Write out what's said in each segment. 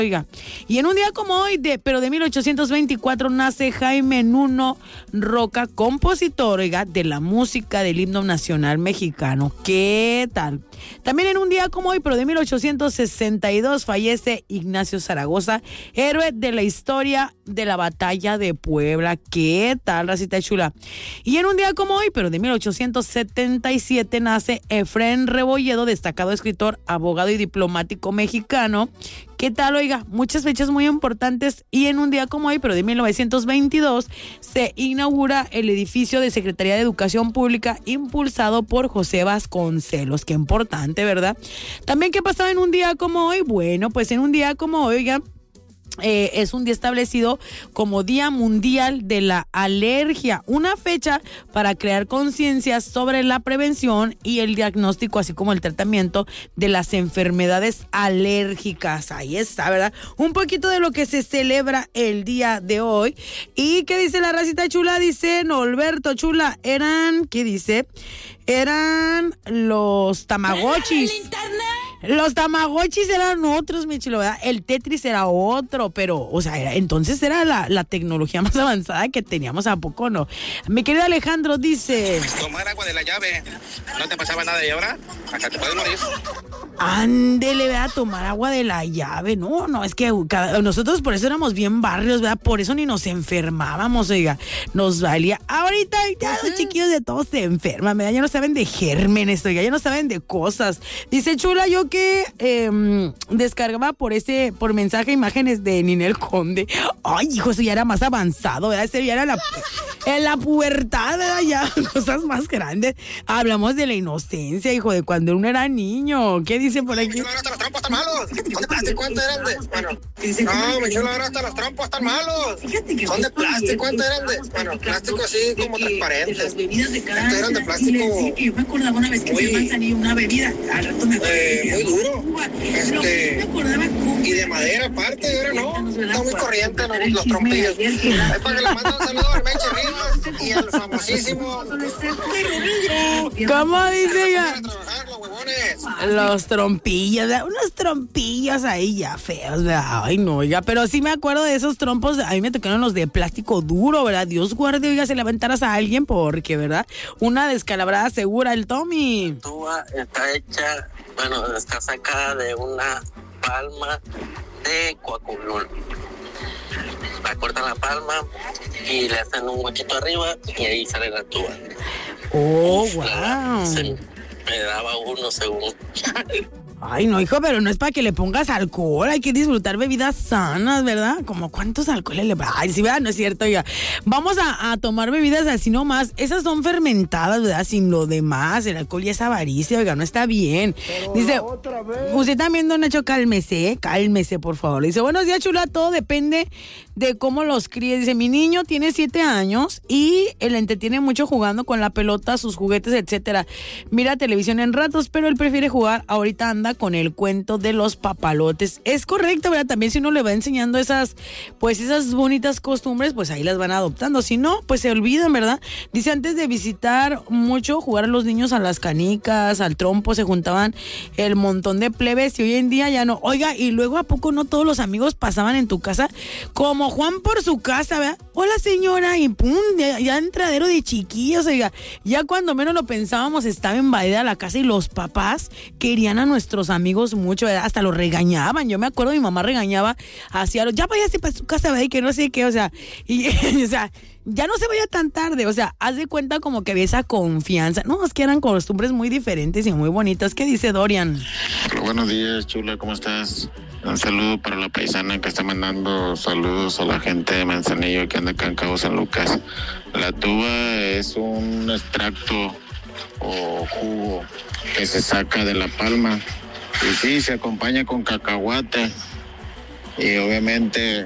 Oiga, y en un día como hoy, pero de 1824, nace Jaime Nuno Roca, compositor, oiga, de la música del himno nacional mexicano. ¿Qué tal? También en un día como hoy, pero de 1862, fallece Ignacio Zaragoza, héroe de la historia de la batalla de Puebla. ¿Qué tal, racita chula? Y en un día como hoy, pero de 1877, nace Efrén Rebolledo, destacado escritor, abogado y diplomático mexicano. ¿Qué tal? Oiga, muchas fechas muy importantes. Y en un día como hoy, pero de 1922, se inaugura el edificio de Secretaría de Educación Pública impulsado por José Vasconcelos. Qué importante, ¿verdad? También, ¿qué pasaba en un día como hoy? Bueno, pues en un día como hoy, oiga, es un día establecido como Día Mundial de la Alergia, una fecha para crear conciencia sobre la prevención y el diagnóstico, así como el tratamiento de las enfermedades alérgicas. Ahí está, ¿verdad? Un poquito de lo que se celebra el día de hoy. ¿Y qué dice la racita chula? Dice Norberto Chula, ¿qué dice? Eran los tamagotchis. Los tamagotchis eran otros, mi chulo, ¿verdad? El Tetris era otro, pero, o sea, entonces era la tecnología más avanzada que teníamos, ¿a poco no? Mi querido Alejandro dice... Tomar agua de la llave. ¿No te pasaba nada y ahora? Hasta te puedes morir. Ándele, ¿verdad? Tomar agua de la llave. No, es que nosotros por eso éramos bien barrios, ¿verdad? Por eso ni nos enfermábamos, oiga. Nos valía. Ahorita ya los chiquillos de todos se enferman, ¿verdad? Ya no saben de gérmenes, oiga, ya no saben de cosas. Dice Chula, yo que descargaba por mensaje imágenes de Ninel Conde. Ay, hijo, eso ya era más avanzado, ¿verdad? Ese ya era en la pubertad, ¿verdad? Ya cosas más grandes. Hablamos de la inocencia, hijo, de cuando uno era niño. ¿Qué dicen por aquí? Hasta los trompos están malos. ¿Son de plástico? ¿Cuánto eran de? Bueno, no, mi chulo, ahora hasta los trompos están malos. Son de plástico. ¿Cuánto eran de? Bueno, plástico así como transparentes. Estos eran de plástico. Yo me acordaba una vez que me manzanilla una bebida. Al rato me muy duro. Y de madera aparte, ahora no. Está muy corriente los trompillos. Es para que le manden un saludo al Meche Rivas y al famosísimo. ¿Cómo dice ya? Los trompillos, ¿verdad? Unos trompillos ahí ya feos, ¿verdad? Ay, no, oiga, pero sí me acuerdo de esos trompos. A mí me tocaron los de plástico duro, ¿verdad? Dios guarde, oiga, se le aventaras a alguien porque, ¿verdad? Una descalabrada segura, el Tommy. La tuba está hecha, bueno, está sacada de una palma de coaculón. La cortan la palma y le hacen un huequito arriba y ahí sale la tuba. Oh, wow. Me daba uno según. Ay, no, hijo, pero no es para que le pongas alcohol, hay que disfrutar bebidas sanas, ¿verdad? Como cuántos alcoholes le... Ay, sí, ¿verdad? No es cierto, oiga. Vamos a tomar bebidas así nomás. Esas son fermentadas, ¿verdad? Sin lo demás, el alcohol ya es avaricia, oiga, no está bien. Pero dice, usted también, don Nacho, cálmese, por favor. Dice, buenos días, chula, todo depende de cómo los críe. Dice, mi niño tiene 7 años y él entretiene mucho jugando con la pelota, sus juguetes, etcétera. Mira televisión en ratos, pero él prefiere jugar. Ahorita anda con el cuento de los papalotes. Es correcto, ¿verdad? También si uno le va enseñando esas bonitas costumbres, pues ahí las van adoptando. Si no, pues se olvidan, ¿verdad? Dice, antes de visitar mucho, jugar a los niños a las canicas, al trompo, se juntaban el montón de plebes y hoy en día ya no. Oiga, y luego ¿a poco no todos los amigos pasaban en tu casa? Como Juan por su casa, ¿verdad? Hola, señora, y pum, ya entradero de chiquillos, oiga. Ya cuando menos lo pensábamos, estaba invadida la casa y los papás querían a nuestros amigos mucho, ¿verdad? Hasta los regañaban. Yo me acuerdo, mi mamá regañaba hacia los, ya váyase para su casa, ¿verdad? Y que no sé qué, o sea, o sea, ya no se vaya tan tarde, o sea, haz de cuenta como que había esa confianza. No, es que eran costumbres muy diferentes y muy bonitas. ¿Qué dice Dorian? Hola, buenos días, chula, ¿cómo estás? Un saludo para la paisana que está mandando saludos a la gente de Manzanillo que anda acá en Cabo San Lucas. La tuba es un extracto o jugo que se saca de la palma y sí, se acompaña con cacahuate y obviamente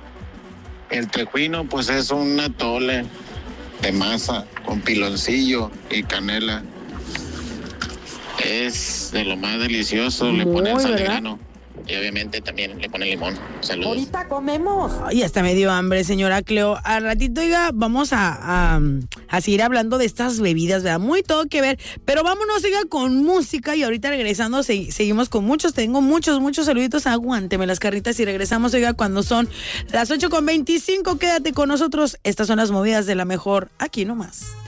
el tejuino pues es un atole de masa con piloncillo y canela. Es de lo más delicioso, le ponen sal de grano y obviamente también le ponen limón. Saludos. Ahorita comemos. Ay, hasta me dio hambre, señora Cleo. Al ratito, oiga, vamos a seguir hablando de estas bebidas, ¿verdad? Muy todo que ver. Pero vámonos, oiga, con música y ahorita regresando seguimos con muchos. Tengo muchos saluditos. Aguánteme las carnitas y regresamos, oiga, cuando son las 8:25. Quédate con nosotros. Estas son las movidas de la mejor aquí nomás.